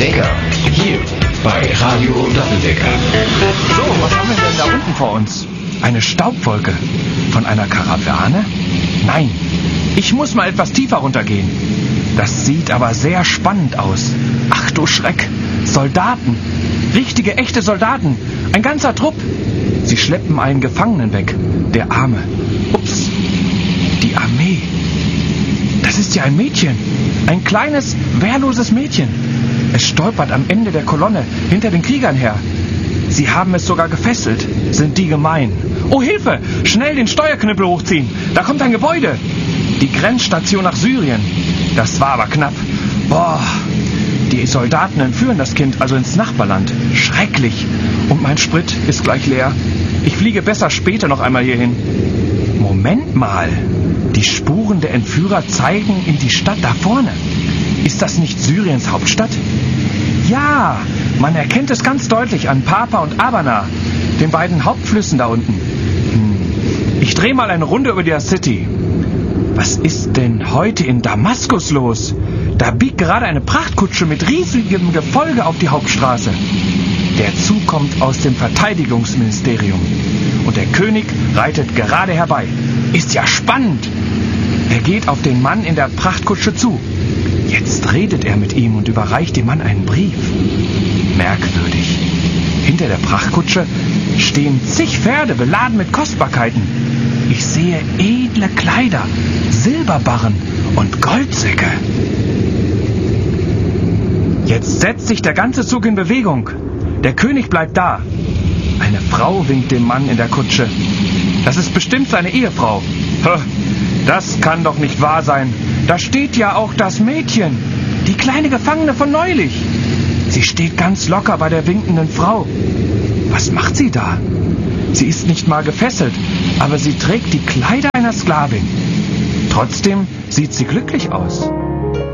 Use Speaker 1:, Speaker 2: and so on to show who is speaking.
Speaker 1: Doppeldecker, hier bei Radio Doppeldecker.
Speaker 2: So, was haben wir denn da unten vor uns? Eine Staubwolke. Von einer Karawane? Nein, ich muss mal etwas tiefer runtergehen. Das sieht aber sehr spannend aus. Ach du Schreck, Soldaten. Richtige, echte Soldaten. Ein ganzer Trupp. Sie schleppen einen Gefangenen weg. Der Arme. Ups. Die Armee. Das ist ja ein Mädchen. Ein kleines, wehrloses Mädchen. Es stolpert am Ende der Kolonne hinter den Kriegern her. Sie haben es sogar gefesselt. Sind die gemein. Oh, Hilfe! Schnell den Steuerknüppel hochziehen. Da kommt ein Gebäude. Die Grenzstation nach Syrien. Das war aber knapp. Boah. Die Soldaten entführen das Kind also ins Nachbarland. Schrecklich. Und mein Sprit ist gleich leer. Ich fliege besser später noch einmal hierhin. Moment mal. Die Spuren der Entführer zeigen in die Stadt da vorne. Ist das nicht Syriens Hauptstadt? Ja, man erkennt es ganz deutlich an Papa und Abana, den beiden Hauptflüssen da unten. Ich drehe mal eine Runde über die City. Was ist denn heute in Damaskus los? Da biegt gerade eine Prachtkutsche mit riesigem Gefolge auf die Hauptstraße. Der Zug kommt aus dem Verteidigungsministerium. Und der König reitet gerade herbei. Ist ja spannend. Er geht auf den Mann in der Prachtkutsche zu. Jetzt redet er mit ihm und überreicht dem Mann einen Brief. Merkwürdig. Hinter der Prachtkutsche stehen zig Pferde beladen mit Kostbarkeiten. Ich sehe edle Kleider, Silberbarren und Goldsäcke. Jetzt setzt sich der ganze Zug in Bewegung. Der König bleibt da. Eine Frau winkt dem Mann in der Kutsche. Das ist bestimmt seine Ehefrau. Das kann doch nicht wahr sein. Da steht ja auch das Mädchen, die kleine Gefangene von neulich. Sie steht ganz locker bei der winkenden Frau. Was macht sie da? Sie ist nicht mal gefesselt, aber sie trägt die Kleider einer Sklavin. Trotzdem sieht sie glücklich aus.